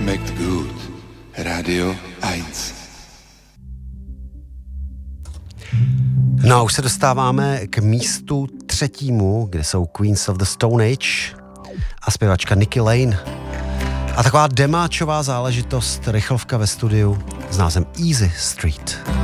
Schmeckt gut. Radio 1. No a už se dostáváme k místu 3., kde jsou Queens of the Stone Age a zpěvačka Nikki Lane. A taková demáčová záležitost, rychlovka ve studiu s názvem Easy Street.